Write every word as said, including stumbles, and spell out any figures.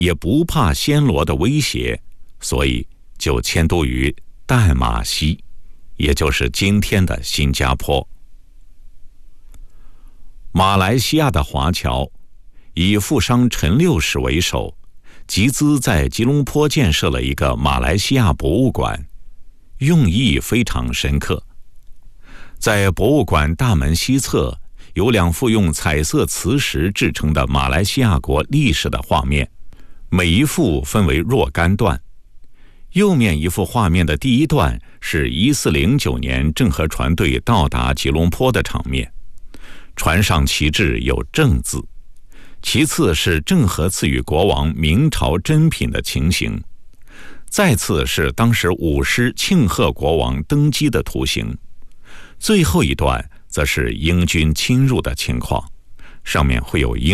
也不怕暹罗的威胁，所以就迁都于淡马锡，也就是今天的新加坡。马来西亚的华侨以富商陈六使为首，集资在吉隆坡建设了一个马来西亚博物馆，用意非常深刻。在博物馆大门西侧有两幅用彩色磁石制成的马来西亚国历史的画面，每一幅分为若干段。右面一幅画面的第一段是一四零九年郑和船队到达吉隆坡的场面，船上旗帜有郑字。其次是郑和赐予国王明朝珍品的情形，再次是当时舞狮庆贺国王登基的图形，最后一段则是英军侵入的情况，上面会有英